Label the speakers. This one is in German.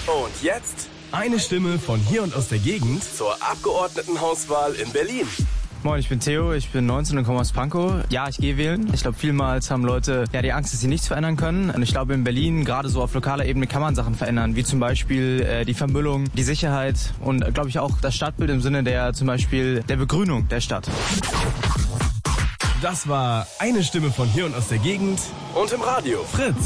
Speaker 1: Und jetzt eine Stimme von hier und aus der Gegend zur Abgeordnetenhauswahl in Berlin.
Speaker 2: Moin, ich bin Theo, ich bin 19 und komme aus Pankow. Ja, ich gehe wählen. Ich glaube, vielmals haben Leute die Angst, dass sie nichts verändern können. Und ich glaube, in Berlin, gerade so auf lokaler Ebene, kann man Sachen verändern, wie zum Beispiel die Vermüllung, die Sicherheit und, glaube ich, auch das Stadtbild im Sinne der zum Beispiel der Begrünung der Stadt.
Speaker 1: Das war eine Stimme von hier und aus der Gegend und im Radio Fritz.